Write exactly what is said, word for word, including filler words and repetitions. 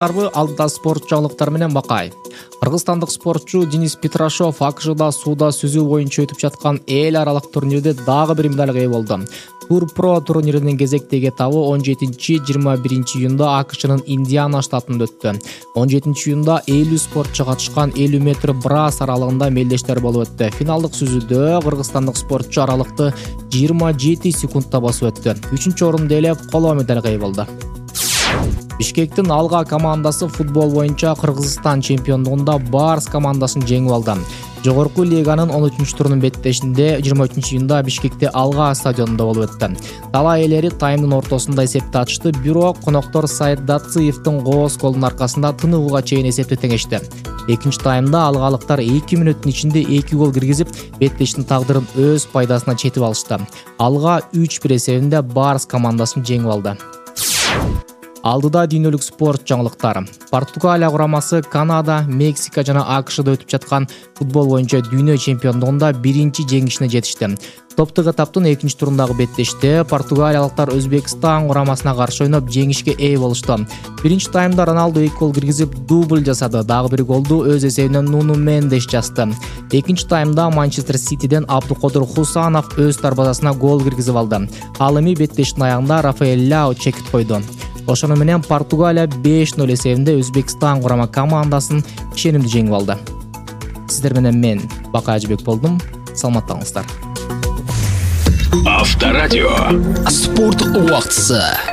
Алдыда спорт жаңылыктары менен Бакай. Кыргызстандык спортчу Денис Петрашов АКШда сууда сүзүү боюнча өтүп жаткан эл аралык турнирде дагы бир медалга ээ болду. Тур Про турниринин кезектеги этабы он жетинчи — жыйырма биринчи июнда АКШнын Индиана штатында өттү. он жетинчи июнда элүү спортчу катышкан элүү метр брас аралыгында мелдештер болуп өттү. Финалдык сүзүүдө кыргызстандык спортчу аралыкты жыйырма жети секундта басып өттү. үчүнчү орунду ээлеп, коло медалга ээ болду. Бишкектин Алга командасы футбол боюнча Кыргызстан чемпиондугунда Барс командасын жеңип алды. Жогорку лиганын он үчүнчү турунун беттешинде жыйырма үчүнчү июнда Бишкекте Алга стадионунда болуп өттү. Тала ээлери таймдын ортосунда эсепти ачты, бирок коноктор Сайт Дациевдин кооз голунун аркасында тыныгууга чейин эсепти теңешти. Экинчи таймда алгалыктар эки мүнөттүн ичинде эки гол киргизип, беттештин тагдырын өз пайдасына четип алышты. Алга үч бир эсебинде Барс командасын жеңип алды. Алдыда дүйнөлүк спорт жаңылыктары. Португалия курамасы Канада, Мексика жана АКШда өтүп жаткан футбол боюнча дүйнө чемпиондугунда биринчи жеңишине жетишти. Топтук этаптын экинчи турундагы беттеште португалиялыктар Өзбекстан курамасына каршы ойноп жеңишке ээ болушту. Биринчи таймда Роналдо эки гол киргизип дубль жасады. Дагы бир голду өз эсебинен Нуну Мендеш жазды. Экинчи таймда Манчестер Ситиден Абдукодур Хусанов өз дарбазасына гол киргизип алды. Ал эми беттештин аягында Рафаэль Ляо чекит койду. Ошону менен Португалия беш нөл эсебинде Өзбекстан курама командасын ишенимдүү жеңип алды. Сиздер менен мен Бакай Ажыбек болдум. Саламаттаңыздар. Авторадио. Спорт убактысы.